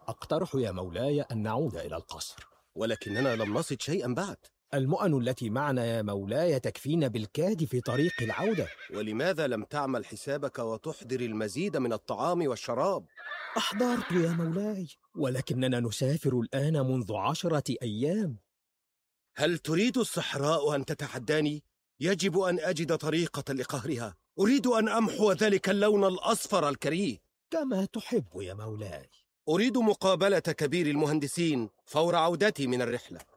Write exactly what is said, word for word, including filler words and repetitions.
أقترح يا مولاي أن نعود إلى القصر. ولكننا لم نصد شيئا بعد. المؤن التي معنا يا مولاي تكفينا بالكاد في طريق العودة. ولماذا لم تعمل حسابك وتحضر المزيد من الطعام والشراب؟ أحضرت يا مولاي، ولكننا نسافر الآن منذ عشرة أيام. هل تريد الصحراء أن تتحداني؟ يجب أن أجد طريقة لقهرها. أريد أن أمحو ذلك اللون الأصفر الكريه. كما تحب يا مولاي. أريد مقابلة كبير المهندسين فور عودتي من الرحلة.